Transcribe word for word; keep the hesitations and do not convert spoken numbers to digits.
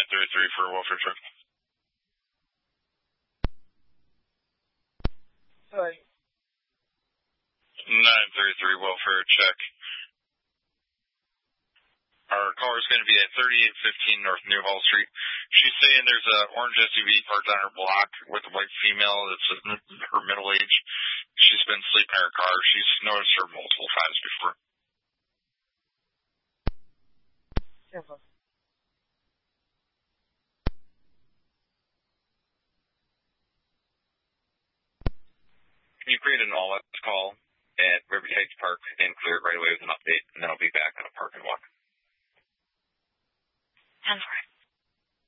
nine thirty-three for a welfare check. Sorry. nine thirty-three welfare check. Our caller is going to be at thirty-eight fifteen North Newhall Street. She's saying there's an orange S U V parked on her block with a white female that's her middle age. She's been sleeping in her car. She's noticed her multiple times before. Careful. Can you create an all-out call at River Heights Park and clear it right away with an update, and then I'll be back on a park and walk. ten four.